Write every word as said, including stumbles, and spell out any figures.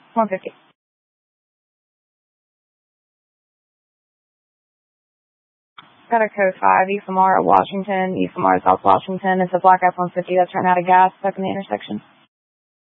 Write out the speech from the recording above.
one fifty. Got a code five, E F M R at Washington, E F M R at South Washington. It's a black F one fifty that's running out of gas stuck in the intersection.